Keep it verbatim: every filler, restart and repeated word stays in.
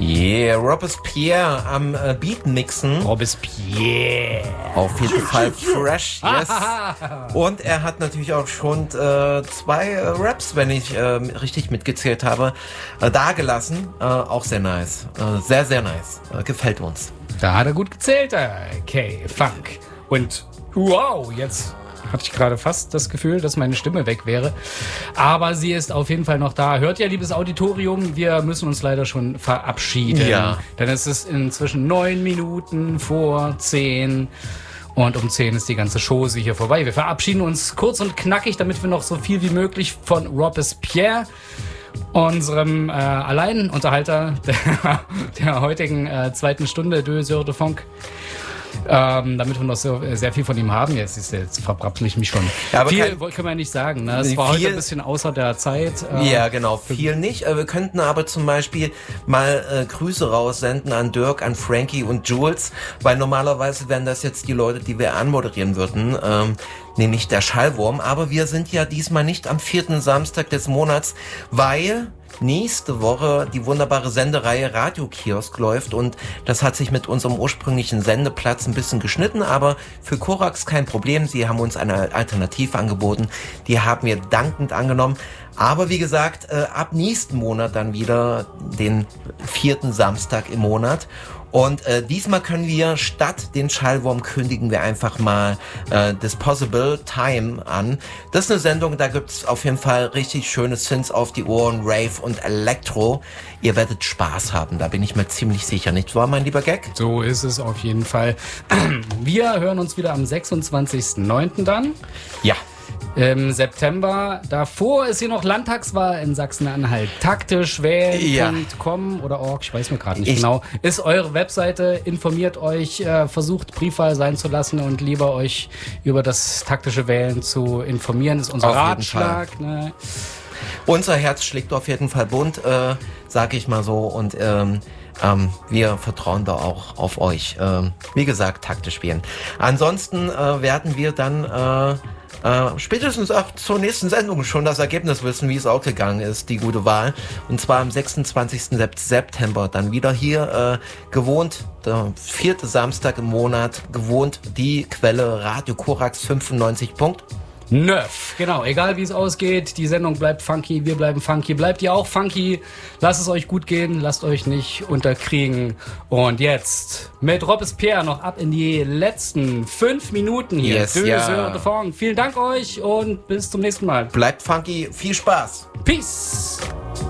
Yeah, Robespierre am äh, Beat mixen. Robespierre. Auf jeden Fall fresh, yes. Und er hat natürlich auch schon äh, zwei äh, Raps, wenn ich äh, richtig mitgezählt habe, äh, dagelassen. Äh, auch sehr nice. Äh, sehr, sehr nice. Äh, gefällt uns. Da hat er gut gezählt, der K-Funk. Und wow, jetzt hatte ich gerade fast das Gefühl, dass meine Stimme weg wäre. Aber sie ist auf jeden Fall noch da. Hört ihr, liebes Auditorium, wir müssen uns leider schon verabschieden. Ja. Denn es ist inzwischen neun Minuten vor zehn. Und um zehn ist die ganze Chose hier vorbei. Wir verabschieden uns kurz und knackig, damit wir noch so viel wie möglich von Robespierre, unserem äh, Alleinunterhalter der, der heutigen äh, zweiten Stunde Deux Heures de Funk, Ähm, damit wir noch so, äh, sehr viel von ihm haben. Jetzt, ist, jetzt verbrappel ich mich schon. Ja, aber viel kein, können wir nicht sagen. Ne? Es war viel, heute ein bisschen außer der Zeit. Äh, ja, genau. Viel nicht. Äh, wir könnten aber zum Beispiel mal äh, Grüße raussenden an Dirk, an Frankie und Jules, weil normalerweise wären das jetzt die Leute, die wir anmoderieren würden, ähm, nämlich der Schallwurm. Aber wir sind ja diesmal nicht am vierten Samstag des Monats, weil nächste Woche die wunderbare Sendereihe Radiokiosk läuft und das hat sich mit unserem ursprünglichen Sendeplatz ein bisschen geschnitten, aber für Korax kein Problem. Sie haben uns eine Alternative angeboten, die haben wir dankend angenommen. Aber wie gesagt, äh, ab nächsten Monat dann wieder den vierten Samstag im Monat. Und äh, diesmal können wir statt den Schallwurm kündigen wir einfach mal äh, Disposable Time an. Das ist eine Sendung, da gibt's auf jeden Fall richtig schöne Synths auf die Ohren, Rave und Elektro. Ihr werdet Spaß haben, da bin ich mir ziemlich sicher. Nicht wahr, mein lieber Gag? So ist es auf jeden Fall. Wir hören uns wieder am sechsundzwanzigsten neunten dann. Ja. Im September. Davor ist hier noch Landtagswahl in Sachsen-Anhalt. Taktisch wählen Punkt com ja. oder org, ich weiß mir gerade nicht ich genau. Ist eure Webseite, informiert euch, äh, versucht Briefwahl sein zu lassen und lieber euch über das taktische Wählen zu informieren. Ist unser auf Ratschlag. Ne? Unser Herz schlägt auf jeden Fall bunt, äh, sag ich mal so. Und ähm, ähm, wir vertrauen da auch auf euch. Ähm, wie gesagt, taktisch wählen. Ansonsten äh, werden wir dann äh, Äh, spätestens auch zur nächsten Sendung schon das Ergebnis wissen, wie es auch gegangen ist, die gute Wahl. Und zwar am sechsundzwanzigsten September dann wieder hier äh, gewohnt, der vierte Samstag im Monat, gewohnt die Quelle Radio Korax fünfundneunzig Punkt Nöff, genau, egal wie es ausgeht, die Sendung bleibt funky, wir bleiben funky, bleibt ihr auch funky, lasst es euch gut gehen, lasst euch nicht unterkriegen. Und jetzt mit Robespierre noch ab in die letzten fünf Minuten hier. Yes, ja. Vielen Dank euch und bis zum nächsten Mal. Bleibt funky, viel Spaß. Peace.